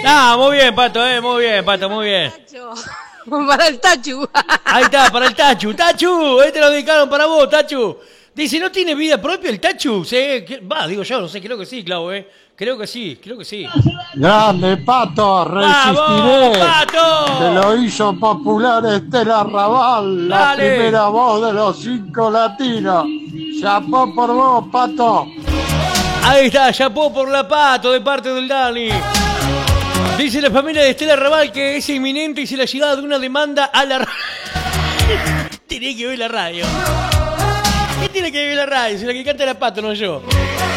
Ah, muy bien, Pato, muy bien, Pato, muy bien. Para el Tachu. Ahí está, para el Tachu. Tachu, te lo dedicaron para vos, Tachu. Dice, ¿no tiene vida propia el Tachu? Sí, va, digo yo, no sé, creo que sí, Clau, Creo que sí. Grande, Pato, ¡Vamos, resistiré. Pato! Te lo hizo popular Estela Raval, la Dale. primera voz de los 5 latinos. Chapó por vos, Pato. Ahí está, chapó por la Pato de parte del Dani. Dice la familia de Estela Raval que es inminente y se la llegada de una demanda a la radio. Tiene que ver la radio. ¿Qué tiene que ver la radio? Si la que canta la Pato, no yo.